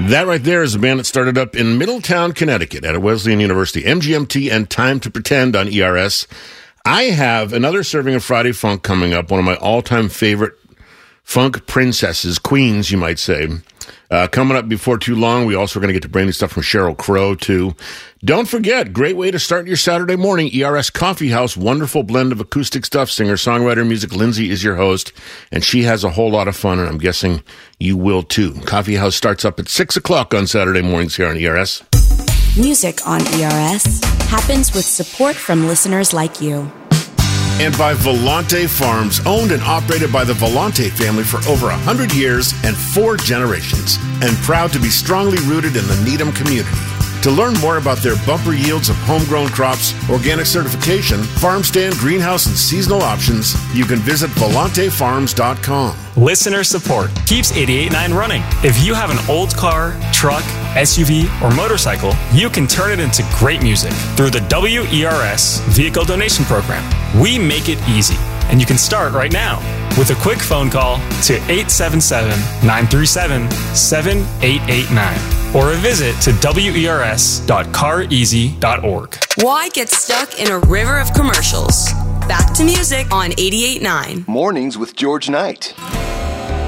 That right there is a band that started up in Middletown, Connecticut at a Wesleyan University. MGMT and Time to Pretend on ERS. I have another serving of Friday Funk coming up, one of my all-time favorite funk princesses, queens, you might say. Coming up before too long, we also are going to get to brand new stuff from Sheryl Crow, too. Don't forget, great way to start your Saturday morning, ERS Coffee House, wonderful blend of acoustic stuff, singer-songwriter music. Lindsay is your host, and she has a whole lot of fun, and I'm guessing you will, too. Coffee House starts up at 6 o'clock on Saturday mornings here on ERS. Music on ERS happens with support from listeners like you. And by Volante Farms, owned and operated by the Volante family for over 100 years and 4 generations, and proud to be strongly rooted in the Needham community. To learn more about their bumper yields of homegrown crops, organic certification, farm stand, greenhouse, and seasonal options, you can visit volantefarms.com. Listener support keeps 88.9 running. If you have an old car, truck, SUV, or motorcycle, you can turn it into great music through the WERS Vehicle Donation Program. We make it easy, and you can start right now with a quick phone call to 877-937-7889 or a visit to wers.careasy.org. Why get stuck in a river of commercials? Back to music on 88.9. Mornings with George Knight.